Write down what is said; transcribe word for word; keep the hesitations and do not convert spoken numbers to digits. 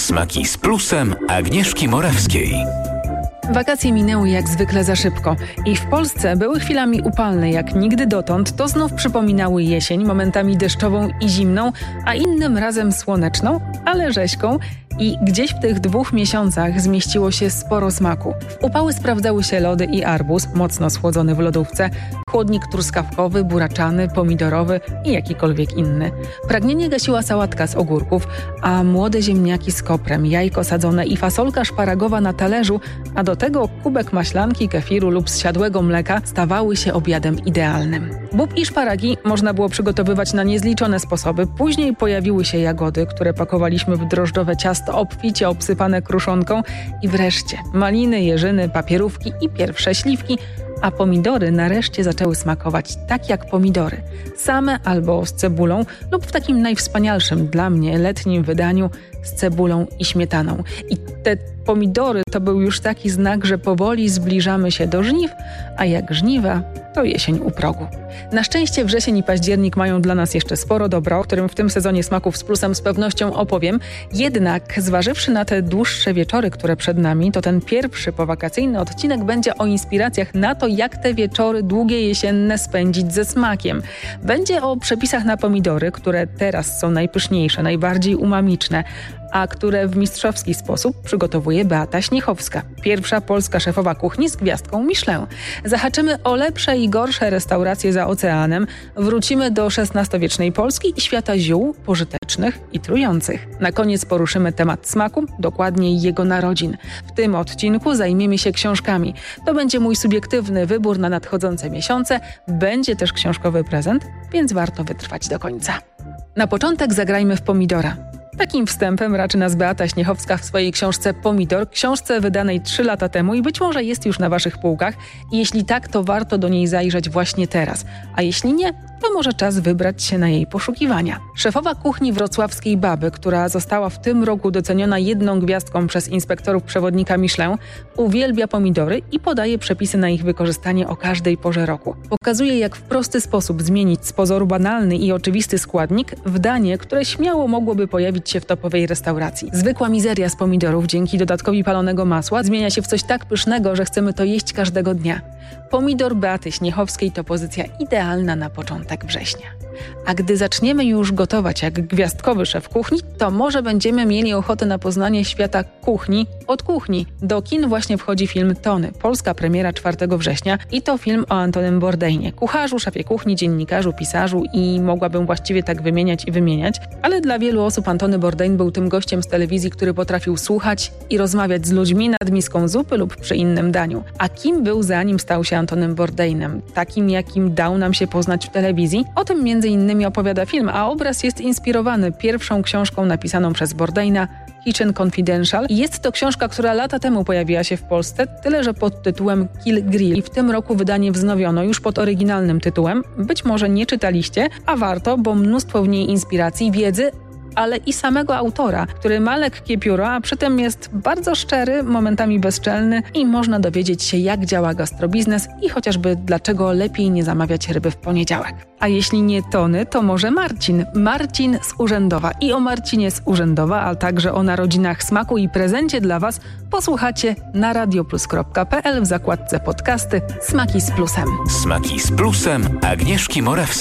Smaki z plusem Agnieszki Morawskiej. Wakacje minęły jak zwykle za szybko i w Polsce były chwilami upalne jak nigdy dotąd, to znów przypominały jesień, momentami deszczową i zimną, a innym razem słoneczną, ale rzeźką. I gdzieś w tych dwóch miesiącach zmieściło się sporo smaku. W upały sprawdzały się lody i arbuz, mocno schłodzony w lodówce, chłodnik truskawkowy, buraczany, pomidorowy i jakikolwiek inny. Pragnienie gasiła sałatka z ogórków, a młode ziemniaki z koprem, jajko sadzone i fasolka szparagowa na talerzu, a do tego kubek maślanki, kefiru lub zsiadłego mleka stawały się obiadem idealnym. Bób i szparagi można było przygotowywać na niezliczone sposoby. Później pojawiły się jagody, które pakowaliśmy w drożdżowe ciasto obficie obsypane kruszonką i wreszcie maliny, jeżyny, papierówki i pierwsze śliwki, a pomidory nareszcie zaczęły smakować tak jak pomidory, same albo z cebulą lub w takim najwspanialszym dla mnie letnim wydaniu z cebulą i śmietaną. I te pomidory to był już taki znak, że powoli zbliżamy się do żniw, a jak żniwa, to jesień u progu. Na szczęście wrzesień i październik mają dla nas jeszcze sporo dobra, o którym w tym sezonie Smaków z Plusem z pewnością opowiem. Jednak zważywszy na te dłuższe wieczory, które przed nami, to ten pierwszy powakacyjny odcinek będzie o inspiracjach na to, jak te wieczory długie jesienne spędzić ze smakiem. Będzie o przepisach na pomidory, które teraz są najpyszniejsze, najbardziej umamiczne, a które w mistrzowski sposób przygotowuje Beata Śniechowska, pierwsza polska szefowa kuchni z gwiazdką Michelin. Zahaczymy o lepsze i gorsze restauracje za oceanem, wrócimy do szesnastowiecznej Polski i świata ziół pożytecznych i trujących. Na koniec poruszymy temat smaku, dokładniej jego narodzin. W tym odcinku zajmiemy się książkami. To będzie mój subiektywny wybór na nadchodzące miesiące, będzie też książkowy prezent, więc warto wytrwać do końca. Na początek zagrajmy w pomidora. Takim wstępem raczy nas Beata Śniechowska w swojej książce Pomidor, książce wydanej trzy lata temu i być może jest już na waszych półkach. I jeśli tak, to warto do niej zajrzeć właśnie teraz. A jeśli nie, to może czas wybrać się na jej poszukiwania. Szefowa kuchni wrocławskiej Baby, która została w tym roku doceniona jedną gwiazdką przez inspektorów przewodnika Michelin, uwielbia pomidory i podaje przepisy na ich wykorzystanie o każdej porze roku. Pokazuje, jak w prosty sposób zmienić z pozoru banalny i oczywisty składnik w danie, które śmiało mogłoby pojawić się w topowej restauracji. Zwykła mizeria z pomidorów dzięki dodatkowi palonego masła zmienia się w coś tak pysznego, że chcemy to jeść każdego dnia. Pomidor Beaty Śniechowskiej to pozycja idealna na początek września. A gdy zaczniemy już gotować jak gwiazdkowy szef kuchni, to może będziemy mieli ochotę na poznanie świata kuchni od kuchni. Do kin właśnie wchodzi film Tony, polska premiera czwartego września i to film o Antonym Bourdainie, kucharzu, szefie kuchni, dziennikarzu, pisarzu i mogłabym właściwie tak wymieniać i wymieniać, ale dla wielu osób Antony Bourdain był tym gościem z telewizji, który potrafił słuchać i rozmawiać z ludźmi nad miską zupy lub przy innym daniu. A kim był zanim stał się Antonym Bourdainem? Takim, jakim dał nam się poznać w telewizji? O tym między innymi opowiada film, a obraz jest inspirowany pierwszą książką napisaną przez Bourdaina, Kitchen Confidential. Jest to książka, która lata temu pojawiła się w Polsce, tyle że pod tytułem Kill Grill. I w tym roku wydanie wznowiono już pod oryginalnym tytułem. Być może nie czytaliście, a warto, bo mnóstwo w niej inspiracji, wiedzy, ale i samego autora, który ma lekkie pióro, a przy tym jest bardzo szczery, momentami bezczelny i można dowiedzieć się, jak działa gastrobiznes i chociażby dlaczego lepiej nie zamawiać ryby w poniedziałek. A jeśli nie Tony, to może Marcin. Marcin z Urzędowa. I o Marcinie z Urzędowa, a także o narodzinach smaku i prezencie dla was posłuchacie na radioplus kropka pe el w zakładce podcasty Smaki z Plusem. Smaki z Plusem Agnieszki Morawskiej.